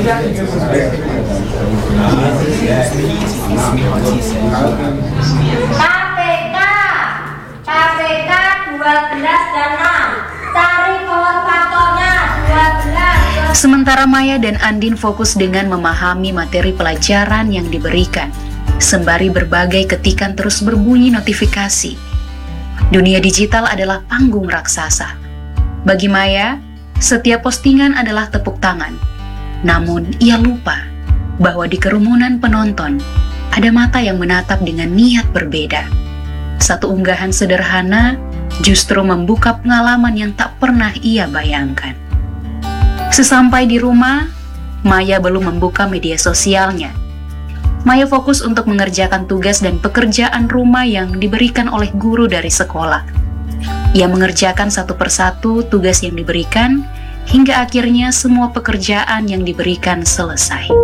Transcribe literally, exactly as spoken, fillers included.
K P K dua belas dan enam. Cari pohon faktornya dua belas. Sementara Maya dan Andin fokus dengan memahami materi pelajaran yang diberikan, sembari berbagai ketikan terus berbunyi notifikasi. Dunia digital adalah panggung raksasa. Bagi Maya, setiap postingan adalah tepuk tangan. Namun, ia lupa bahwa di kerumunan penonton, ada mata yang menatap dengan niat berbeda. Satu unggahan sederhana justru membuka pengalaman yang tak pernah ia bayangkan. Sesampai di rumah, Maya belum membuka media sosialnya. Maya fokus untuk mengerjakan tugas dan pekerjaan rumah yang diberikan oleh guru dari sekolah. Ia mengerjakan satu persatu tugas yang diberikan, hingga akhirnya semua pekerjaan yang diberikan selesai.